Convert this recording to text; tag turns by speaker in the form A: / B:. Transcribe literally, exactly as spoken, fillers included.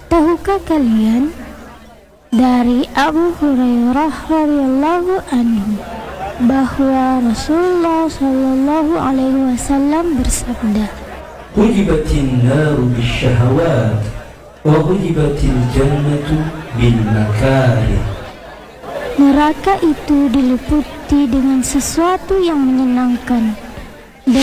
A: Tahukah kalian dari Abu Hurairah radhiyallahu anhu bahwa Rasulullah Shallallahu Alaihi Wasallam bersabda,
B: "Hujibatin naru bisyahawat, wa hujibatil jannatu bil makarih."
A: Neraka itu diliputi dengan sesuatu yang menyenangkan,